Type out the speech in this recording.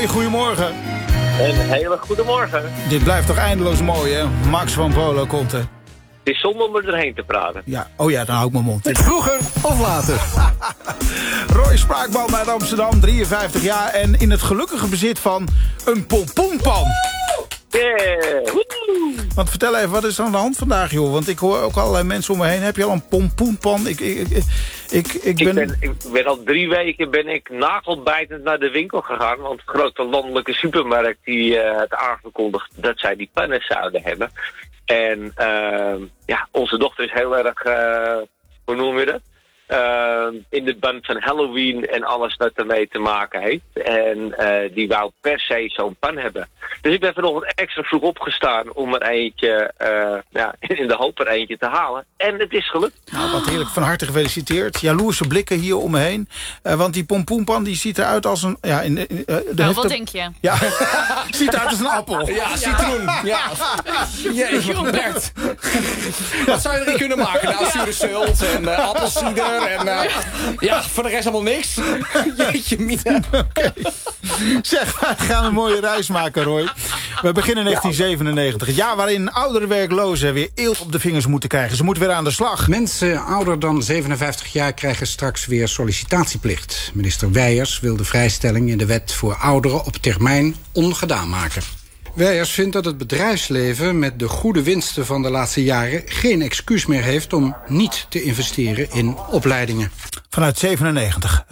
Roy, goedemorgen. Een hele goede morgen. Dit blijft toch eindeloos mooi, hè? Max van Polo komt er. Het is zonde om er doorheen te praten. Ja, oh ja, dan hou ik mijn mond. Vroeger of later. Roy Spraakman uit Amsterdam, 53 jaar... en in het gelukkige bezit van een pompoenpan. Yeah. Woehoe. Want vertel even, wat is er aan de hand vandaag, joh? Want ik hoor ook allerlei mensen om me heen. Heb je al een pompoenpan? Ik ben al 3 weken nagelbijtend naar de winkel gegaan. Want de grote landelijke supermarkt die het aangekondigd dat zij die pannen zouden hebben. En onze dochter is heel erg, hoe noem je dat? In de band van Halloween en alles wat ermee te maken heeft. En die wou per se zo'n pan hebben. Dus ik ben vanochtend extra vroeg opgestaan om er eentje, in de hoop er eentje te halen. En het is gelukt. Nou, wat heerlijk. Van harte gefeliciteerd. Jaloerse blikken hier om me heen. Want die pompoenpan die ziet eruit als een... wat denk je? Ja, ziet eruit als een appel. Ja, citroen. Ja. Jeetje, Bert. Wat zou je erin kunnen maken? Nou, zure zult en appelsieder en voor de rest allemaal niks. Jeetje, Mina. Okay. Zeg, we gaan een mooie reis maken, Roy. We beginnen in 1997. Het jaar waarin oudere werklozen weer eelt op de vingers moeten krijgen. Ze moeten weer aan de slag. Mensen ouder dan 57 jaar krijgen straks weer sollicitatieplicht. Minister Wijers wil de vrijstelling in de wet voor ouderen op termijn ongedaan maken. Wijers vindt dat het bedrijfsleven met de goede winsten van de laatste jaren geen excuus meer heeft om niet te investeren in opleidingen. Vanuit 97.